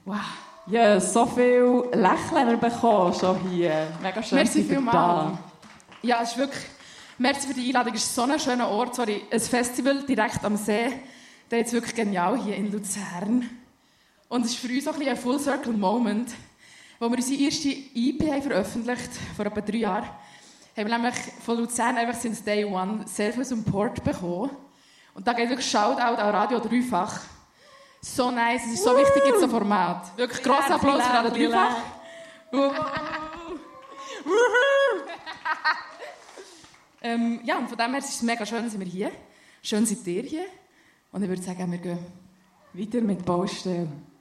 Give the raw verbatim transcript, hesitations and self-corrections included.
Wow. Ja, so viel Lächeln bekommen schon hier. Mega schön. Merci vielmals. Ja, es ist wirklich... Merci für die Einladung. Es ist so ein schöner Ort. Sorry, ein Festival direkt am See. Der ist wirklich genial hier in Luzern. Und es ist für uns auch ein, ein Full-Circle-Moment, wo wir unsere erste E P haben veröffentlicht vor etwa drei Jahren. Haben wir nämlich von Luzern einfach since Day One sehr viel Support bekommen. Und da geht wirklich Shoutout an Radio Dreifach. So nice, es ist so wichtig in so Format. Wirklich grosser Applaus für Radio Dreifach. ähm, ja, und von dem her ist es mega schön, sind wir hier. Schön seid ihr hier. Und ich würde sagen, wir gehen weiter mit Baustellen.